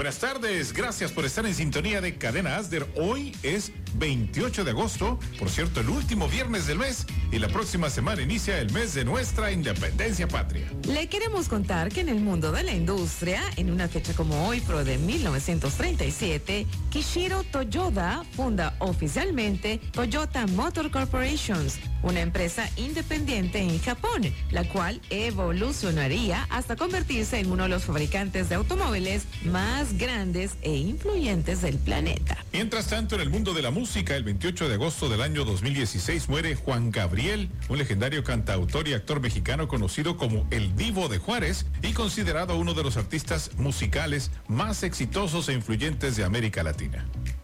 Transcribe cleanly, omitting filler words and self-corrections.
Buenas tardes, gracias por estar en sintonía de Cadena Asder. Hoy es 28 de agosto, por cierto, el último viernes del mes, y la próxima semana inicia el mes de nuestra independencia patria. Le queremos contar que en el mundo de la industria, en una fecha como hoy, pero de 1937, Kishiro Toyoda funda oficialmente Toyota Motor Corporations, una empresa independiente en Japón, la cual evolucionaría hasta convertirse en uno de los fabricantes de automóviles más grandes e influyentes del planeta. Mientras tanto, en el mundo de la música, el 28 de agosto del año 2016 muere Juan Gabriel, un legendario cantautor y actor mexicano conocido como el Divo de Juárez y considerado uno de los artistas musicales más exitosos e influyentes de América Latina.